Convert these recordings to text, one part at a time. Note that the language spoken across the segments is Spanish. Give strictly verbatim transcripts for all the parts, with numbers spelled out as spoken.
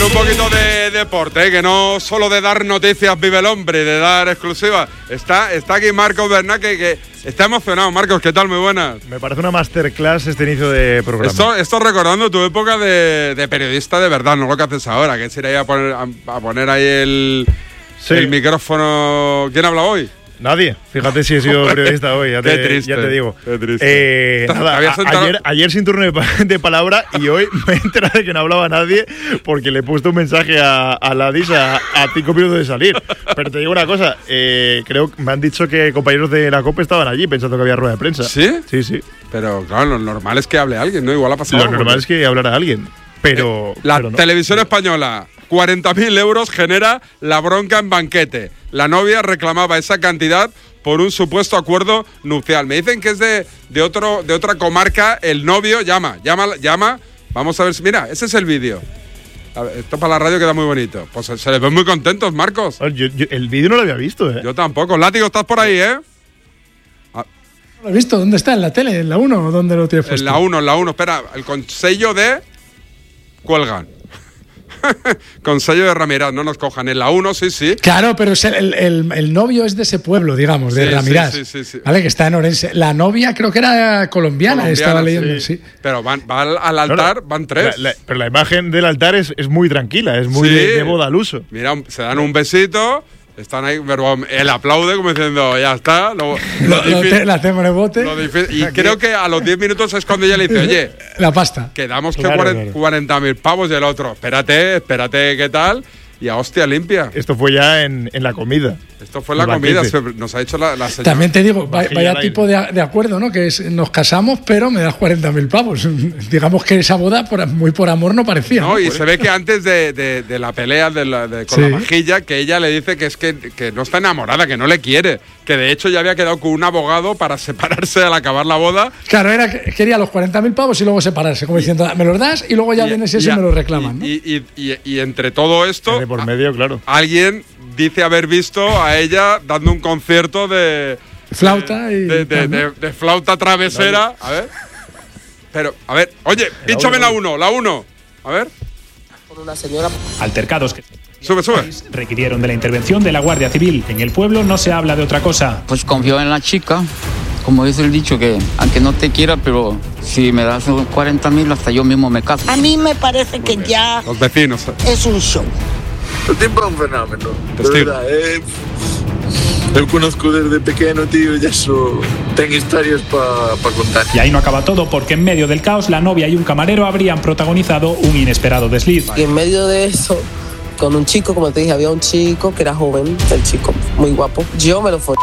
ver, un poquito de deporte, ¿eh? Que no solo de dar noticias vive el hombre, de dar exclusivas. Está, está aquí Marcos Bernat, que, que está emocionado. Marcos, ¿qué tal? Muy buenas. Me parece una masterclass este inicio de programa. Esto, esto recordando tu época de, de periodista de verdad, no lo que haces ahora, que es ir ahí a poner, a, a poner ahí el, sí. el micrófono. ¿Quién habla hoy? Nadie. Fíjate si he sido periodista hoy, ya te, Qué triste, ya te digo. Qué triste. Eh, nada, a, ayer, ayer sin turno de, de palabra y hoy me he enterado de que no hablaba nadie porque le he puesto un mensaje a, a Ladis a, a cinco minutos de salir. Pero te digo una cosa, eh, creo que me han dicho que compañeros de la COPE estaban allí pensando que había rueda de prensa. ¿Sí? Sí, sí. Pero claro, lo normal es que hable alguien, ¿no? Igual ha pasado. Lo normal porque... es que hablara alguien. Pero. Eh, la pero no. televisión española, cuarenta mil euros genera la bronca en banquete. La novia reclamaba esa cantidad por un supuesto acuerdo nupcial. Me dicen que es de, de, otro, de otra comarca. El novio llama, llama, llama. Vamos a ver si. Mira, ese es el vídeo. Esto para la radio queda muy bonito. Pues se les ven muy contentos, Marcos. Yo, yo, el vídeo no lo había visto, ¿eh? Yo tampoco. Látigo, estás por ahí, ¿eh? No lo he visto. ¿Dónde está? ¿En la tele? ¿En la uno o dónde lo tienes puesto? En la uno, en la uno. Espera, el consejo de. Cuelgan. Con sello de Ramirás, no nos cojan. En la uno, sí, sí. Claro, pero es el, el, el novio es de ese pueblo, digamos, de sí, Ramirás. Sí, sí, sí, sí. ¿Vale? Que está en Orense. La novia creo que era colombiana, colombiana estaba leyendo. Sí. Sí. Pero van, va al, al altar, no, van tres. La, la, pero la imagen del altar es, es muy tranquila, es muy sí. de, de boda al uso. Mira, se dan un besito. Están ahí, pero él aplaude como diciendo, ya está. Lo, lo, lo te, la hacemos el bote. Y creo que a los diez minutos es cuando ella le dice, oye, la pasta. Quedamos que claro, claro. cuarenta mil pavos y el otro, espérate, espérate, ¿qué tal? Y a hostia limpia. Esto fue ya en, en la comida. Esto fue en la comida, nos ha hecho la, la señora. También te digo, vaya, vaya tipo de, de acuerdo, ¿no? Que es, nos casamos, pero me das cuarenta mil pavos. Digamos que esa boda, por, muy por amor, no parecía. No, ¿no? Y se ve que antes de, de, de la pelea de la, de, con sí. la vajilla, que ella le dice que es que, que no está enamorada, que no le quiere. Que de hecho ya había quedado con un abogado para separarse al acabar la boda. Claro, era que quería los cuarenta mil pavos y luego separarse, como diciendo, me los das y luego ya y, vienes y eso y me lo reclaman. ¿no? Y, y, y, y entre todo esto. De por medio, claro. Alguien dice haber visto a ella dando un concierto de flauta de, y de, de, de, de flauta travesera. A ver. Pero, a ver, oye, pínchame la uno, la uno. A ver. Por una señora. Altercados que sube, sube. requirieron de la intervención de la Guardia Civil. En el pueblo no se habla de otra cosa. Pues confío en la chica. Como dice el dicho, que aunque no te quiera, pero si me das cuarenta mil, hasta yo mismo me caso. A mí me parece que ya. Los vecinos. Es un show. El tiempo es un fenómeno. De verdad, eh. El conozco desde pequeño, tío, y eso. Tengo historias para pa contar. Y ahí no acaba todo, porque en medio del caos, la novia y un camarero habrían protagonizado un inesperado desliz. Y en medio de eso, con un chico, como te dije, había un chico que era joven, el chico muy guapo. Yo me lo fui.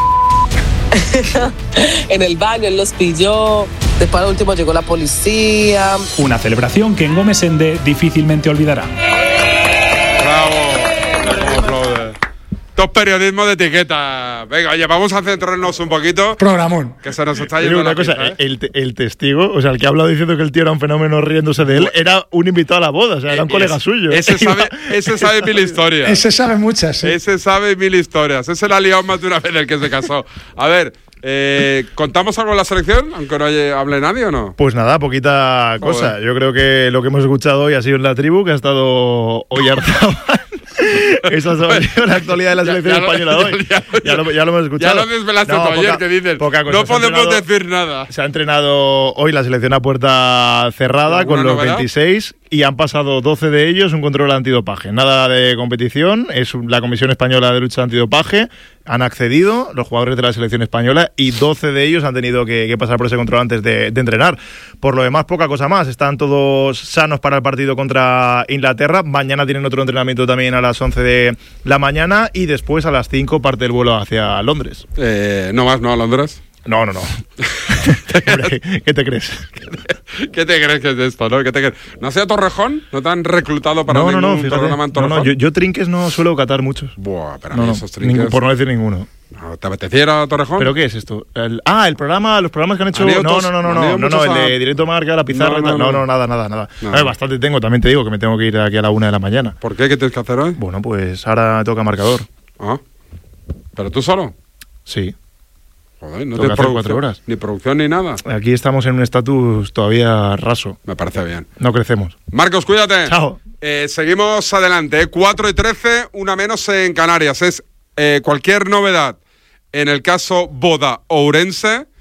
En el baño, él los pilló. Después, al último, llegó la policía. Una celebración que en Gómez Ende difícilmente olvidará. Bravo. Esto es periodismo de etiqueta. Venga, oye, vamos a centrarnos un poquito. Programón. Que se nos está yendo una la cosa, pista, ¿eh? el, el testigo, o sea, el que ha hablado diciendo que el tío era un fenómeno riéndose de él, era un invitado a la boda, o sea, era un colega es, suyo. Ese sabe, ese sabe mil historias. Ese sabe muchas, sí. Ese sabe mil historias. Ese la ha liado más de una vez el que se casó. A ver, eh, ¿contamos algo en la selección? Aunque no haya, hable nadie o no. Pues nada, poquita Joder. cosa. Yo creo que lo que hemos escuchado hoy ha sido en la tribu, que ha estado hoy Arzabal. Esa es la actualidad de la selección ya, ya española lo, hoy. Ya, ya, lo, ya lo hemos escuchado. Ya lo desvelaste no, tú poca, ayer, que dices. No podemos decir nada. Se ha entrenado hoy la selección a puerta cerrada con los novedad? veintiséis y han pasado doce de ellos un control antidopaje. Nada de competición, es la Comisión Española de Lucha Antidopaje. Han accedido los jugadores de la selección española y doce de ellos han tenido que, que pasar por ese control antes de, de entrenar. Por lo demás, poca cosa más. Están todos sanos para el partido contra Inglaterra. Mañana tienen otro entrenamiento también a las once de la mañana y después a las cinco parte el vuelo hacia Londres. Eh, ¿No más, no a Londres? No, no, no. Hombre, ¿qué te crees? ¿Qué te crees que es esto, no? ¿Qué te crees? ¿No sea Torrejón? ¿No te han reclutado para no, ningún no, no, fíjate, programa en Torrejón? No, no, yo, yo trinques no suelo catar muchos. Buah, pero no, no, esos trinques... Ningún, por no decir ninguno. No, ¿te apeteciera Torrejón? ¿Pero qué es esto? El, ah, el programa, los programas que han hecho... ¿Han No, otros, no, no, no, no, no, no, el de Directo Marca, la pizarra... No, no, no, no nada, nada, nada. No. Ver, bastante tengo, también te digo que me tengo que ir aquí a la una de la mañana. ¿Por qué? ¿Qué tienes que hacer hoy? Bueno, pues ahora me toca marcador. Ah, ¿pero tú solo? Sí. Joder, no te cuatro horas. Ni producción ni nada. Aquí estamos en un estatus todavía raso. Me parece bien. No crecemos. Marcos, cuídate. Chao. Eh, seguimos adelante. cuatro y trece, una menos en Canarias. Es eh, cualquier novedad en el caso Boda Ourense.